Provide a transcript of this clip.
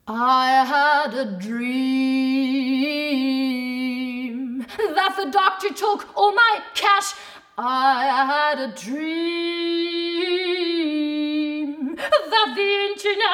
I had a dream that the doctor took all my cash. I had a dream that the internet